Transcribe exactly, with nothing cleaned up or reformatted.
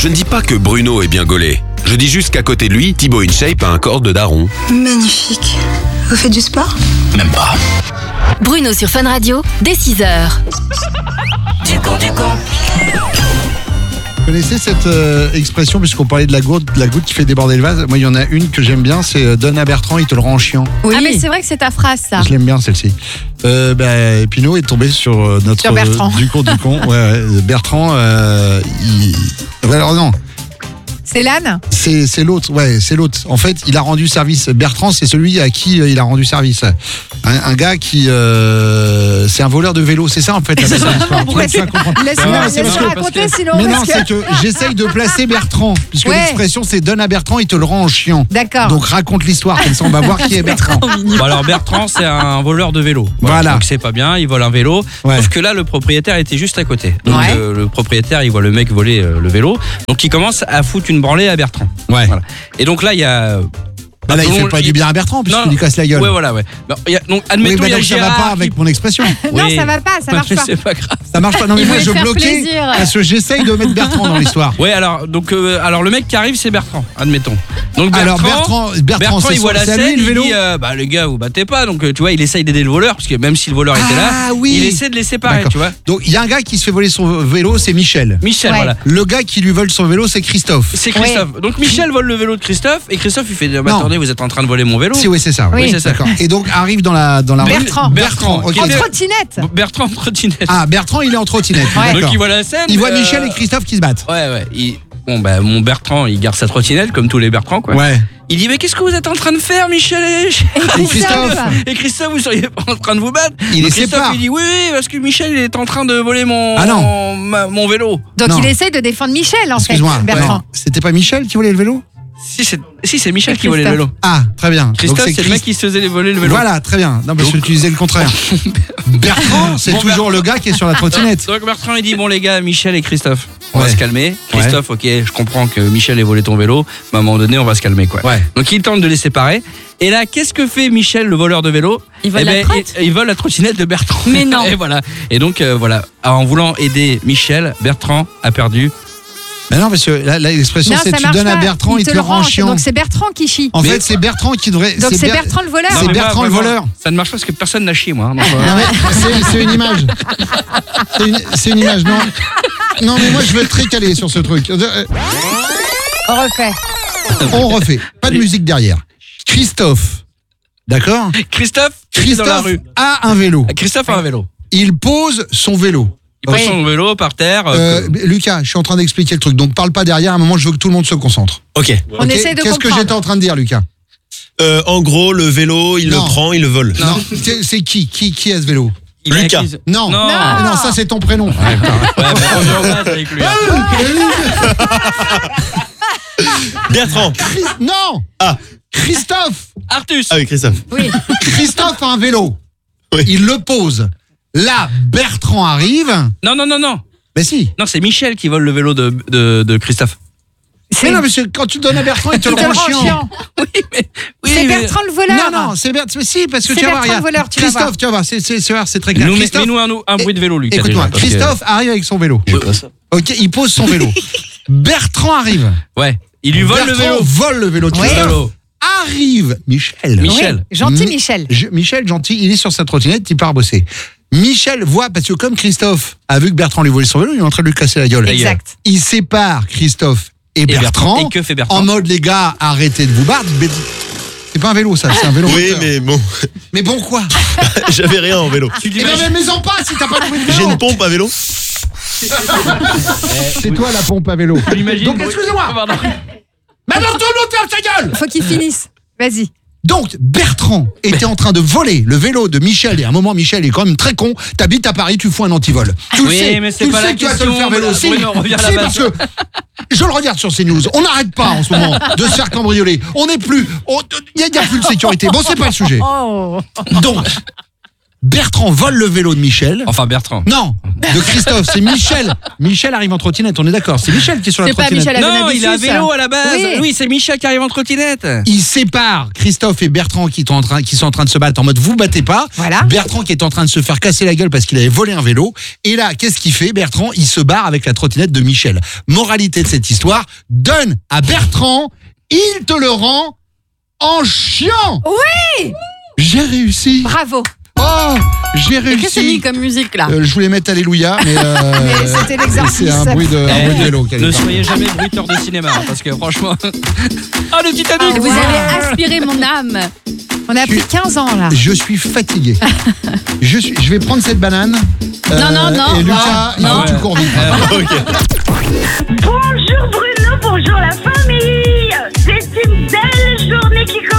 Je ne dis pas que Bruno est bien gaulé. Je dis juste qu'à côté de lui, Thibaut InShape a un corps de daron. Magnifique. Vous faites du sport ? Même pas. Bruno sur Fun Radio, dès six heures. Du con, du con. Vous connaissez cette euh, expression, puisqu'on parlait de la goutte, de la goutte qui fait déborder le vase. Moi, il y en a une que j'aime bien, c'est euh, donne à Bertrand, il te le rend chiant. Oui. Ah mais c'est vrai que c'est ta phrase ça. Je l'aime bien celle-ci. Euh, bah, Pinot est tombé sur euh, notre Sur Bertrand. euh, du con du con. Ouais, ouais, Bertrand, euh, il... alors non. C'est l'âne ? C'est, c'est l'autre, ouais, c'est l'autre. En fait, il a rendu service. Bertrand, c'est celui à qui euh, il a rendu service. Un, un gars qui, euh, c'est un voleur de vélo, c'est ça en fait. La l'histoire. Tu vas- tu vas comprendre. Laisse-moi Non, c'est laisse-moi parce que- raconter sinon. Mais non, parce que- c'est que j'essaye de placer Bertrand, puisque Ouais. l'expression c'est donne à Bertrand, il te le rend en chiant. D'accord. Donc raconte l'histoire, comme ça on va voir qui est Bertrand. Bon, alors Bertrand, c'est un voleur de vélo. Voilà. Donc c'est pas bien, il vole un vélo. Ouais. Sauf que là, le propriétaire était juste à côté. Donc Ouais. euh, le propriétaire, il voit le mec voler euh, le vélo. Donc il commence à foutre une branlée à Bertrand. Ouais. Voilà. Et donc là, il y a. Ah là, il Selon- fait pas du bien à Bertrand, puisqu'il lui casse la gueule. Ouais, voilà, ouais. Non, il y a- donc Oui, admettons, bah il y a donc ça va Gérard pas qui- avec mon expression. Non, Oui. ça va pas, ça marche Mais pas. C'est pas grave. Ça marche pas. Non mais Il moi voulait je faire bloquais plaisir. parce que j'essaye de mettre Bertrand dans l'histoire. Ouais, alors donc euh, alors le mec qui arrive, c'est Bertrand, admettons. Donc Bertrand, Alors Bertrand, Bertrand, c'est il voit son- la c'est à scène, lui, le il vélo. dit euh, bah les gars, vous battez pas. Donc euh, tu vois, il essaye d'aider le voleur parce que même si le voleur était là, Ah oui. il essaie de les séparer, D'accord. tu vois. Donc il y a un gars qui se fait voler son vélo, c'est Michel. Michel, Ouais. voilà. Le gars qui lui vole son vélo, c'est Christophe. C'est Christophe. Donc Michel vole le vélo de Christophe et Christophe il fait bah, Non. attendez, vous êtes en train de voler mon vélo. Si oui, c'est ça. Oui. Oui, c'est ça. D'accord. Et donc arrive dans la dans la rue- Bertrand. Bertrand. ok. Qui En était- trottinette. Bertrand en trottinette. Ah, Bertrand, il est en trottinette. Ouais. D'accord. Donc il voit la scène. Il voit euh, Michel et Christophe qui se battent. Ouais, ouais. Il- Bon, bah, mon Bertrand, il garde sa trottinette, comme tous les Bertrands, quoi. Ouais. Il dit, mais qu'est-ce que vous êtes en train de faire, Michel et, Et Christophe. et Christophe, vous seriez pas en train de vous battre? Il Donc les Christophe, sépare. il dit, oui, oui, parce que Michel, il est en train de voler mon, Ah non. ma- mon vélo. Donc Non. il essaye de défendre Michel en fait. Excuse-moi. Bertrand. non, C'était pas Michel qui volait le vélo? Si, c'est, si, c'est Michel C'est qui volait le Christophe. vélo. Ah, très bien. Donc, Christophe, c'est, le Christ- mec qui se faisait voler le vélo. Voilà, très bien. Non, parce que tu disais le contraire. Bertrand, c'est Bon, toujours le gars qui est sur la trottinette. Donc Bertrand, il dit, bon, les gars, Michel et Christophe, on va Ouais. se calmer. Christophe, ok, je comprends que Michel ait volé ton vélo, mais à un moment donné, on va se calmer, quoi. Ouais. Donc il tente de les séparer. Et là, qu'est-ce que fait Michel, le voleur de vélo? Il vole Eh la ben, trotte il, il vole la trottinette de Bertrand. Mais non. Et voilà. Et donc, euh, voilà. En voulant aider Michel, Bertrand a perdu. Mais non, parce que là, là, l'expression Non, c'est ça tu marche donnes à pas. Bertrand, il te le rend range. chiant. Donc c'est Bertrand qui chie. En Mais- fait, c'est Bertrand qui devrait. Donc c'est Ber- Bertrand le voleur. C'est Non, mais Bertrand moi, le moi, voleur. Ça ne marche pas parce que personne n'a chié, moi. hein. Donc, euh, Non, mais c'est, c'est une image. C'est une, c'est une image, non. Non, mais moi, je veux être très calé sur ce truc. Euh, On refait. On refait. Pas de musique derrière. Christophe. D'accord? Christophe, il est dans la Christophe rue. a un vélo. Christophe a un vélo. Il pose son vélo. Il pose Oui. son vélo par terre. euh, Euh, Lucas, je suis en train d'expliquer le truc. Donc, parle pas derrière. À un moment, je veux que tout le monde se concentre. Ok. On Ok essaie de Qu'est-ce que comprendre. j'étais en train de dire, Lucas? Euh, en gros, le vélo, il Non. le prend, il le vole. Non. C'est, c'est qui? Qui, qui a ce vélo? il a Lucas. acquise- Non. Non. Ah non, ça, c'est ton prénom. Ouais, bah, on est en base avec lui. hein. Bertrand. Chris- Non. Ah. Christophe. Artus. Ah oui, Christophe. Oui. Christophe a un vélo. Oui. Il le pose. Là, Bertrand arrive. Non, non, non, non. Ben si. Non, c'est Michel qui vole le vélo de, de, de Christophe. Mais non, monsieur, quand tu le donnes à Bertrand, il te Il le te le rend rend chiant. chiant. Oui, mais. Oui, C'est mais- Bertrand le voleur. Non, non, c'est Bertrand. Si, parce que C'est tu vas voir. Bertrand le regarde. voleur, tu vas voir. Christophe, tu vas voir, c'est, c'est, c'est, c'est très clair. Nous, mets- Christophe, mets-nous un, un bruit de vélo, Lucas. écoute-moi, déjà, parce que- Christophe arrive avec son vélo. J'ai pas ça. Ok, il pose son vélo. Bertrand arrive. Ouais. Il lui vole le Bertrand vélo. vole le vélo de Oui. Christophe. Vélo. Arrive Michel. Michel. Oui. Gentil Mi- Michel. Je- Michel, gentil, il est sur sa trottinette, il part bosser. Michel voit, parce que comme Christophe a vu que Bertrand lui volait son vélo, il est en train de lui casser la gueule. Exact. Il sépare Christophe et, Et Bertrand. Et que fait Bertrand? En mode, les gars, arrêtez de vous battre. Mais c'est pas un vélo, ça, c'est un vélo. Oui, moteur. mais bon, Mais bon, quoi? j'avais rien en vélo. Tu Eh ben, mais mets-en pas si t'as pas de bruit de vélo. J'ai une pompe à vélo. C'est toi la pompe à vélo. l'imagines- Donc, excusez-moi. Pardon. Maintenant, tout le monde ferme sa gueule. Faut qu'il finisse. Vas-y. Donc, Bertrand était en train de voler le vélo de Michel. Et à un moment, Michel est quand même très con. T'habites à Paris, tu fous un antivol. Tu le Oui, sais, mais c'est tu le pas sais la que tu vas te le question, faire vélo. Si, Bruno, reviens à la si, base. parce que je le regarde sur CNews. On n'arrête pas en ce moment de se faire cambrioler. On n'est plus. Il n'y a, y a plus de sécurité. Bon, c'est pas le sujet. Oh. Donc, Bertrand vole le vélo de Michel. Enfin Bertrand. Non, de Christophe, c'est Michel. Michel arrive en trottinette, on est d'accord. C'est Michel qui est sur la C'est pas trottinette. Michel Non, Azanavicius. il a un vélo à la base. Oui. Oui, c'est Michel qui arrive en trottinette. Il sépare Christophe et Bertrand qui sont, en train, qui sont en train de se battre en mode vous battez pas. Voilà. Bertrand qui est en train de se faire casser la gueule parce qu'il avait volé un vélo. Et là, qu'est-ce qu'il fait Bertrand, il se barre avec la trottinette de Michel. Moralité de cette histoire, donne à Bertrand, il te le rend en chiant. Oui. J'ai réussi. Bravo. Oh, j'ai Et qu'est-ce que c'est mis réussi. comme musique là Euh, je voulais mettre Alléluia, mais, euh, Mais c'était l'exercice. c'est un bruit de, un bruit de vélo. Ne soyez jamais bruiteur de cinéma, hein, parce que franchement. Ah, le Titanic. Ah, Vous wow. avez aspiré mon âme. On a pris quinze ans là. Je suis fatigué. je, suis, je vais prendre cette banane. euh, Non, non, non, Et Lucas, il non. faut que tu cours vite. Bonjour Bruno, bonjour la famille. C'est une belle journée qui commence.